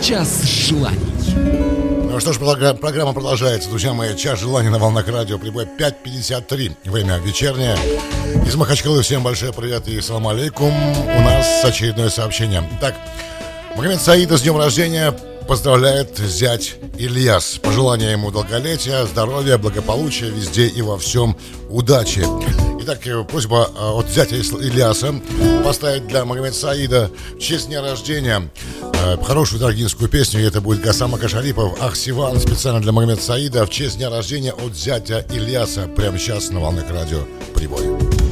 Час желаний. Ну что ж, программа продолжается. Друзья мои, час желаний на волнах радио. Прибой 5:53. Время вечернее. Из Махачкалы всем большой привет и салам алейкум. У нас очередное сообщение. Так, Магомед Саида с днем рождения поздравляет зять Ильяс. Пожелания ему долголетия, здоровья, благополучия везде и во всем, удачи. Итак, просьба от зятя Ильяса поставить для Магомеда Саида в честь дня рождения хорошую даргинскую песню. И это будет Гасам Акашарипов «Ах, Сиван», специально для Магомеда Саида в честь дня рождения от зятя Ильяса. Прямо сейчас на волнах радио «Прибой».